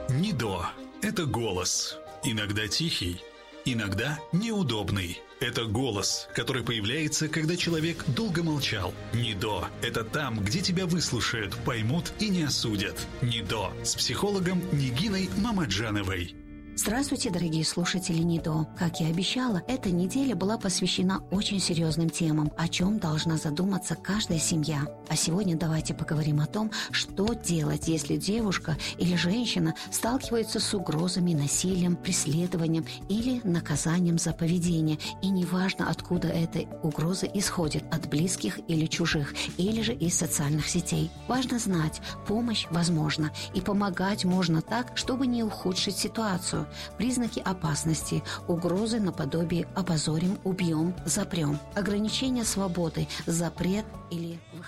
НИДО – это голос. Иногда тихий, иногда неудобный. Это голос, который появляется, когда человек долго молчал. НИДО – это там, где тебя выслушают, поймут и не осудят. НИДО с психологом Нигиной Мамаджановой. Здравствуйте, дорогие слушатели НИДО. Как я обещала, эта неделя была посвящена очень серьезным темам, о чем должна задуматься каждая семья. А сегодня давайте поговорим о том, что делать, если девушка или женщина сталкивается с угрозами, насилием, преследованием или наказанием за поведение. И неважно, откуда эта угроза исходит, от близких или чужих, или же из социальных сетей. Важно знать, помощь возможна, и помогать можно так, чтобы не ухудшить ситуацию. Признаки опасности, угрозы наподобие «опозорим», «убьем», «запрем», ограничение свободы, запрет или выходные.